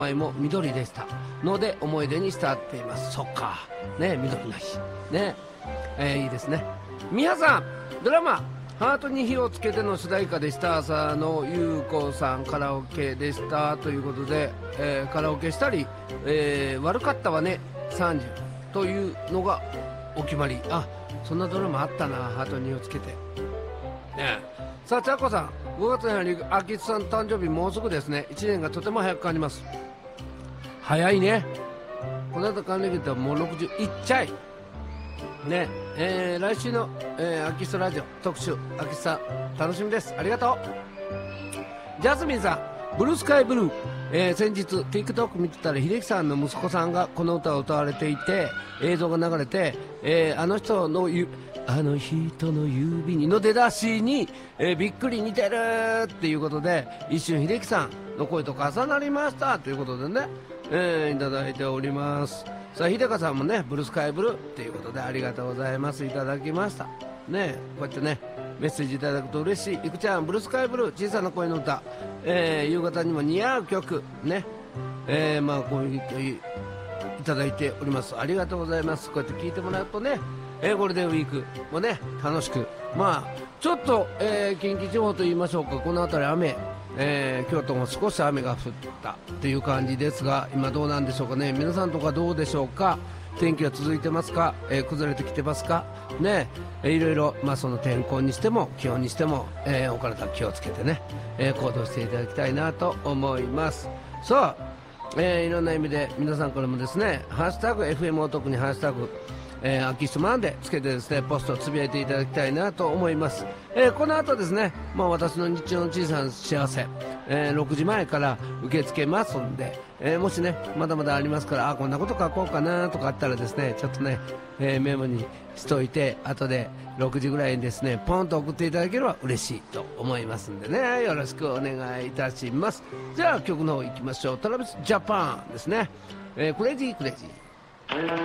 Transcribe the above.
前も緑でしたので思い出に浸っています。そっかね、緑の日ね、いいですね。みはさん、ドラマハートに火をつけての主題歌でした。朝野ゆう子さんカラオケでしたということで、カラオケしたり、悪かったわね30というのがお決まり。あ、そんなドラマあったな、ハートに火をつけてね。さあ、ちゃこさん、5月に入りあきつさん誕生日もうすぐですね。1年がとても早く感じます。早いね。この後還暦ってもう60いっちゃいね。来週の、アキストラジオ特集、アキスさん楽しみです。ありがとう。ジャスミンさん、ブルースカイブルー、先日 TikTok 見てたら秀樹さんの息子さんがこの歌を歌われていて、映像が流れて、あの人の指にの出だしに、びっくり似てるっていうことで、一瞬秀樹さんの声と重なりましたということでね、いただいております。さあ、日高さんもね、ブルースカイブルーっていうことでありがとうございます。いただきましたね。こうやってねメッセージいただくと嬉しい。いくちゃん、ブルースカイブルー、小さな声の歌、夕方にも似合う曲ね、まあこういういただいております。ありがとうございます。こうやって聞いてもらうとね、ゴールデンウィークもね楽しく、まあちょっと、近畿地方といいましょうか、この辺り雨、京都も少し雨が降ったという感じですが、今どうなんでしょうかね。皆さんとかどうでしょうか。天気は続いてますか、崩れてきてますかね。いろいろ、まあ、その天候にしても気温にしても、お体気をつけてね、行動していただきたいなと思います。さあ、いろんな意味で皆さんからもですね、ハッシュタグ FM を特にハッシュタグアキスマンでつけてですね、ポストをつぶやいていただきたいなと思います。この後ですね、まあ、私の日常の小さな幸せ、6時前から受け付けますんで、もしねまだまだありますから、あ、こんなこと書こうかなとかあったらですね、ちょっとね、メモにしといて、後で6時ぐらいにですねポンと送っていただければ嬉しいと思いますんでね、よろしくお願いいたします。じゃあ曲の方いきましょう。トラビスジャパンですね、クレイジークレイジー。